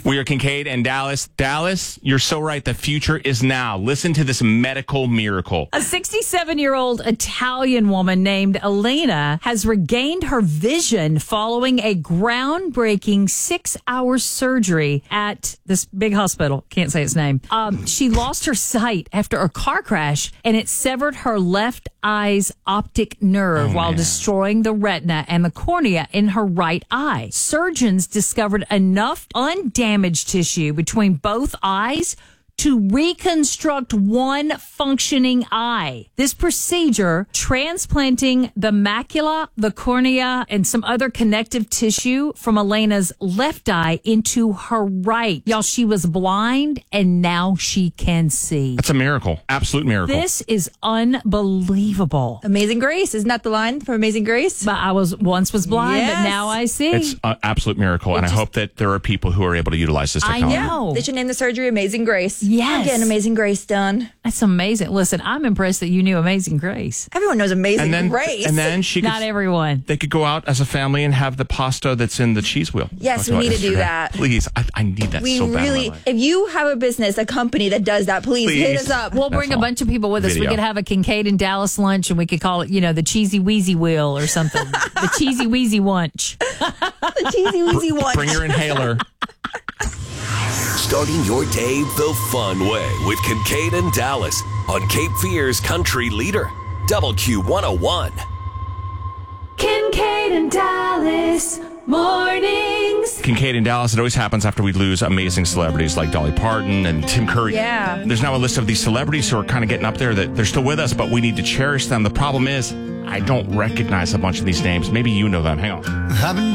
We are Kincaid and Dallas. Dallas, you're so right. The future is now. Listen to this medical miracle. A 67-year-old Italian woman named Elena has regained her vision following a groundbreaking 6-hour surgery at this big hospital. Can't say its name. She lost her sight after a car crash, and it severed her left eye's optic nerve while destroying the retina and the cornea in her right eye. Surgeons discovered enough undamaged tissue between both eyes to reconstruct one functioning eye. This procedure, transplanting the macula, the cornea, and some other connective tissue from Elena's left eye into her right. Y'all, she was blind and now she can see. That's a miracle. Absolute miracle. This is unbelievable. Amazing Grace. Isn't that the line from Amazing Grace? But I was blind, Yes. but now I see. It's an absolute miracle, and I hope that there are people who are able to utilize this technology. I know. They should name the surgery Amazing Grace. Yes. I'm getting Amazing Grace done. That's amazing. Listen, I'm impressed that you knew Amazing Grace. Everyone knows Amazing Grace. And then she could, Not everyone. they could go out as a family and have the pasta that's in the cheese wheel. Yes, we need to do that. Please, I need that We so bad. really, if you have a business, a company that does that, please hit us up. We'll bring a bunch of people with us. We Video. could have a Kincaid and Dallas lunch, and we could call it, the Cheesy Wheezy Wheel or something. The Cheesy Wheezy Wunch. The cheesy wheezy one. Bring your inhaler. Starting your day the fun way with Kincaid and Dallas on Cape Fear's country leader, WQ101. Kincaid and Dallas mornings. Kincaid and Dallas, it always happens after we lose amazing celebrities like Dolly Parton and Tim Curry. Yeah. There's now a list of these celebrities who are kind of getting up there that they're still with us, but we need to cherish them. The problem is, I don't recognize a bunch of these names. Maybe you know them. Hang on. I've been